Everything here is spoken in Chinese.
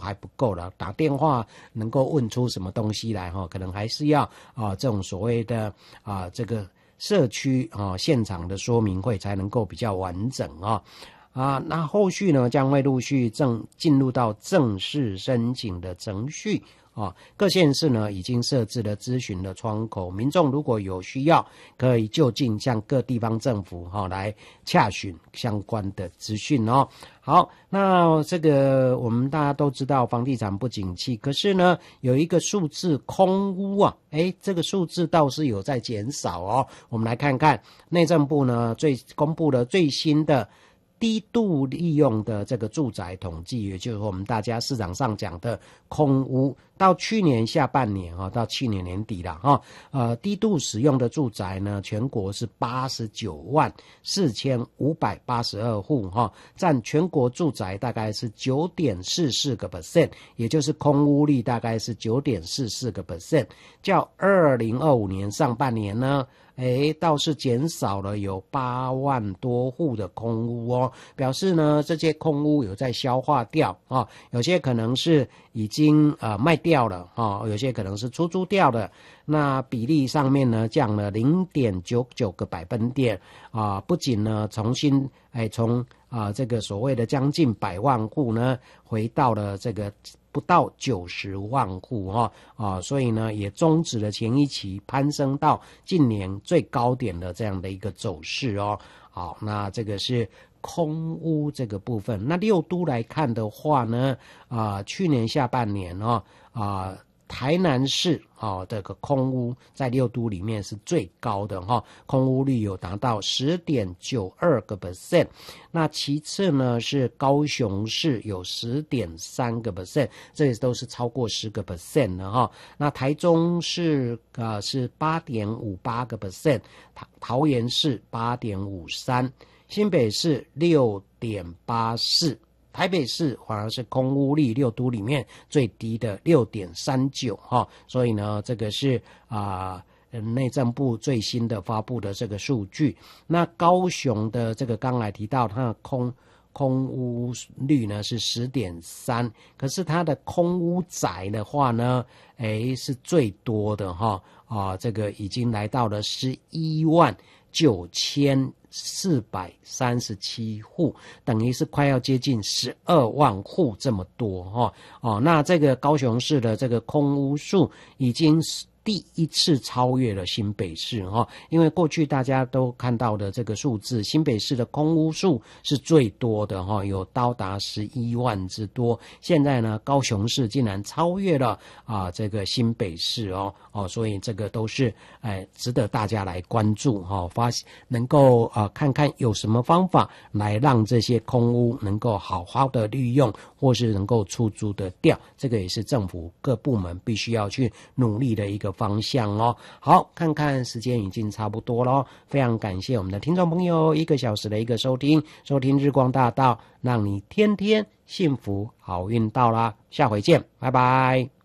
还不够了，打电话能够问出什么东西来可能还是要这种所谓的这个社区现场的说明会才能够比较完整那后续呢将会陆续进入到正式申请的程序各县市呢已经设置了咨询的窗口，民众如果有需要，可以就近向各地方政府来洽询相关的资讯好，那这个我们大家都知道房地产不景气，可是呢有一个数字空屋这个数字倒是有在减少我们来看看内政部呢公布了最新的低度利用的这个住宅统计，也就是我们大家市场上讲的空屋，到去年下半年到去年年底了低度使用的住宅呢，全国是894582户占全国住宅大概是 9.44%， 也就是空屋率大概是 9.44%， 较2025年上半年呢倒是减少了有8万多户的空屋表示呢这些空屋有在消化掉有些可能是已经卖掉了有些可能是出租掉了，那比例上面呢降了 0.99 个百分点不仅呢从这个所谓的将近100万户呢回到了这个不到90万户所以呢也终止了前一期攀升到近年最高点的这样的一个走势好，那这个是空屋这个部分。那6都来看的话呢去年下半年台南市这个空屋在6都里面是最高的空屋率有达到 10.92%， 那其次呢是高雄市有 10.3%， 这也都是超过 10% 的那台中市是 8.58%， 桃园市 8.53%， 新北市 6.84%，台北市反而是空屋率6都里面最低的 6.39 所以呢这个是内政部最新的发布的这个数据。那高雄的这个刚才提到它的空屋率呢是 10.3%， 可是它的空屋宅的话呢是最多的这个已经来到了119437户，等于是快要接近12万户这么多那这个高雄市的这个空屋数已经第一次超越了新北市因为过去大家都看到的这个数字，新北市的空屋数是最多的有高达11万之多，现在呢高雄市竟然超越了这个新北市所以这个都是值得大家来关注能够看看有什么方法来让这些空屋能够好好的利用，或是能够出租的掉，这个也是政府各部门必须要去努力的一个方向好，看看时间已经差不多了，非常感谢我们的听众朋友1个小时的一个收听日光大道，让你天天幸福好运到啦，下回见，拜拜。